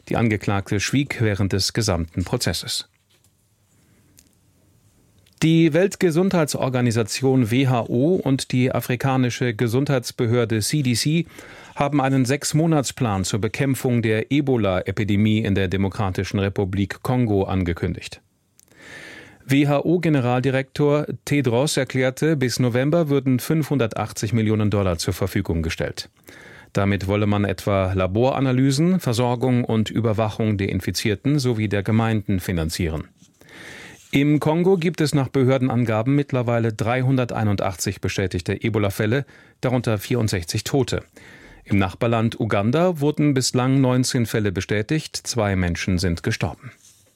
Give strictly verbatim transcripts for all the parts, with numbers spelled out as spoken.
Die Angeklagte schwieg während des gesamten Prozesses. Die Weltgesundheitsorganisation W H O und die afrikanische Gesundheitsbehörde C D C haben einen Sechsmonatsplan zur Bekämpfung der Ebola-Epidemie in der Demokratischen Republik Kongo angekündigt. W H O-Generaldirektor Tedros erklärte, bis November würden fünfhundertachtzig Millionen Dollar zur Verfügung gestellt. Damit wolle man etwa Laboranalysen, Versorgung und Überwachung der Infizierten sowie der Gemeinden finanzieren. Im Kongo gibt es nach Behördenangaben mittlerweile dreihunderteinundachtzig bestätigte Ebola-Fälle, darunter vierundsechzig Tote. Im Nachbarland Uganda wurden bislang neunzehn Fälle bestätigt, zwei Menschen sind gestorben.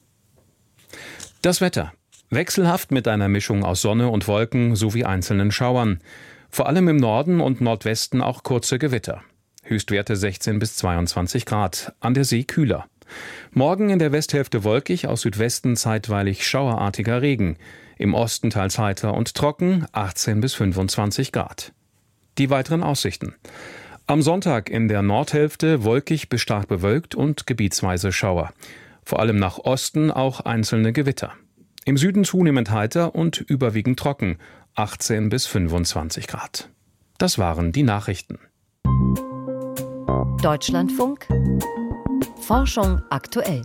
Das Wetter. Wechselhaft mit einer Mischung aus Sonne und Wolken sowie einzelnen Schauern. Vor allem im Norden und Nordwesten auch kurze Gewitter. Höchstwerte sechzehn bis zweiundzwanzig Grad, an der See kühler. Morgen in der Westhälfte wolkig, aus Südwesten zeitweilig schauerartiger Regen. Im Osten teils heiter und trocken, achtzehn bis fünfundzwanzig Grad. Die weiteren Aussichten. Am Sonntag in der Nordhälfte wolkig bis stark bewölkt und gebietsweise Schauer. Vor allem nach Osten auch einzelne Gewitter. Im Süden zunehmend heiter und überwiegend trocken, achtzehn bis fünfundzwanzig Grad. Das waren die Nachrichten. Deutschlandfunk Forschung aktuell.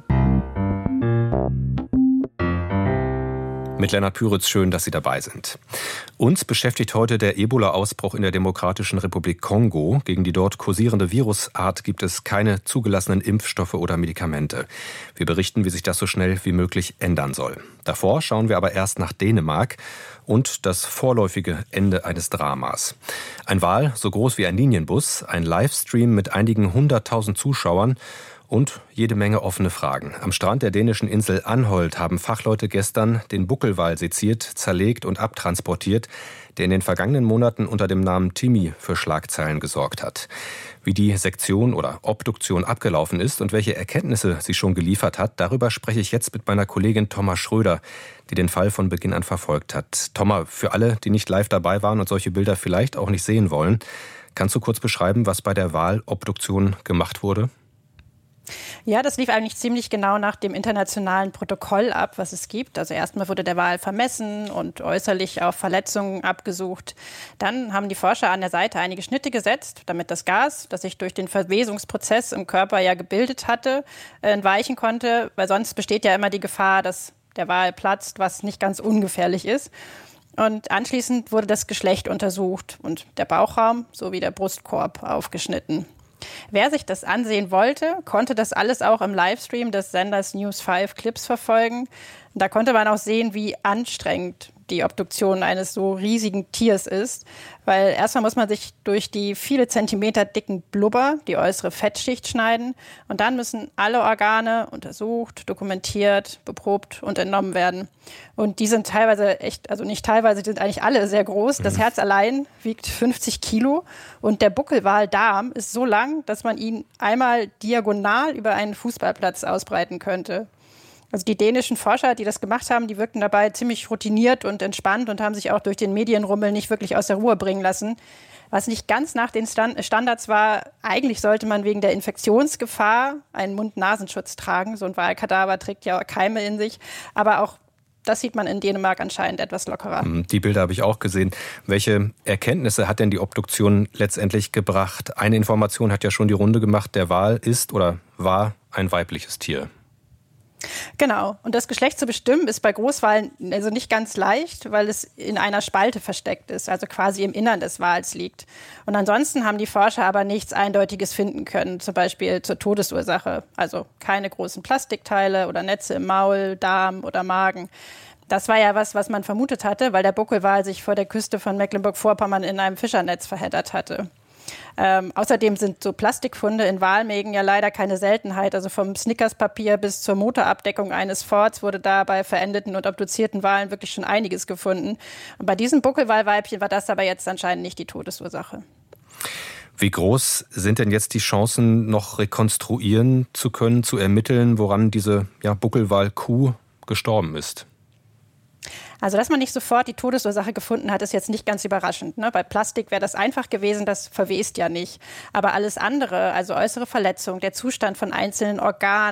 Mit Lennart Püritz, schön, dass Sie dabei sind. Uns beschäftigt heute der Ebola-Ausbruch in der Demokratischen Republik Kongo. Gegen die dort kursierende Virusart gibt es keine zugelassenen Impfstoffe oder Medikamente. Wir berichten, wie sich das so schnell wie möglich ändern soll. Davor schauen wir aber erst nach Dänemark und das vorläufige Ende eines Dramas. Ein Wal so groß wie ein Linienbus, ein Livestream mit einigen hunderttausend Zuschauern und jede Menge offene Fragen. Am Strand der dänischen Insel Anholt haben Fachleute gestern den Buckelwal seziert, zerlegt und abtransportiert, der in den vergangenen Monaten unter dem Namen Timmy für Schlagzeilen gesorgt hat. Wie die Sektion oder Obduktion abgelaufen ist und welche Erkenntnisse sie schon geliefert hat, darüber spreche ich jetzt mit meiner Kollegin Thomas Schröder, die den Fall von Beginn an verfolgt hat. Thomas, für alle, die nicht live dabei waren und solche Bilder vielleicht auch nicht sehen wollen, kannst du kurz beschreiben, was bei der Walobduktion gemacht wurde? Ja, das lief eigentlich ziemlich genau nach dem internationalen Protokoll ab, was es gibt. Also erstmal wurde der Wal vermessen und äußerlich auf Verletzungen abgesucht. Dann haben die Forscher an der Seite einige Schnitte gesetzt, damit das Gas, das sich durch den Verwesungsprozess im Körper ja gebildet hatte, entweichen konnte. Weil sonst besteht ja immer die Gefahr, dass der Wal platzt, was nicht ganz ungefährlich ist. Und anschließend wurde das Geschlecht untersucht und der Bauchraum sowie der Brustkorb aufgeschnitten. Wer sich das ansehen wollte, konnte das alles auch im Livestream des Senders News fünf Clips verfolgen. Da konnte man auch sehen, wie anstrengend die Obduktion eines so riesigen Tiers ist. Weil erstmal muss man sich durch die viele Zentimeter dicken Blubber, die äußere Fettschicht, schneiden. Und dann müssen alle Organe untersucht, dokumentiert, beprobt und entnommen werden. Und die sind teilweise echt, also nicht teilweise, die sind eigentlich alle sehr groß. Das Herz allein wiegt fünfzig Kilo. Und der Buckelwaldarm ist so lang, dass man ihn einmal diagonal über einen Fußballplatz ausbreiten könnte. Also die dänischen Forscher, die das gemacht haben, die wirkten dabei ziemlich routiniert und entspannt und haben sich auch durch den Medienrummel nicht wirklich aus der Ruhe bringen lassen. Was nicht ganz nach den Standards war, eigentlich sollte man wegen der Infektionsgefahr einen Mund-Nasenschutz tragen. So ein Walkadaver trägt ja Keime in sich. Aber auch das sieht man in Dänemark anscheinend etwas lockerer. Die Bilder habe ich auch gesehen. Welche Erkenntnisse hat denn die Obduktion letztendlich gebracht? Eine Information hat ja schon die Runde gemacht, der Wal ist oder war ein weibliches Tier. Genau. Und das Geschlecht zu bestimmen ist bei Großwalen also nicht ganz leicht, weil es in einer Spalte versteckt ist, also quasi im Innern des Wals liegt. Und ansonsten haben die Forscher aber nichts Eindeutiges finden können, zum Beispiel zur Todesursache. Also keine großen Plastikteile oder Netze im Maul, Darm oder Magen. Das war ja was, was man vermutet hatte, weil der Buckelwal sich vor der Küste von Mecklenburg-Vorpommern in einem Fischernetz verheddert hatte. Ähm, außerdem sind so Plastikfunde in Walmägen ja leider keine Seltenheit. Also vom Snickerspapier bis zur Motorabdeckung eines Fords wurde da bei verendeten und obduzierten Walen wirklich schon einiges gefunden. Und bei diesem Buckelwalweibchen war das aber jetzt anscheinend nicht die Todesursache. Wie groß sind denn jetzt die Chancen, noch rekonstruieren zu können, zu ermitteln, woran diese ja, Buckelwal-Kuh gestorben ist? Also, dass man nicht sofort die Todesursache gefunden hat, ist jetzt nicht ganz überraschend. Ne? Bei Plastik wäre das einfach gewesen, das verwest ja nicht. Aber alles andere, also äußere Verletzung, der Zustand von einzelnen Organen,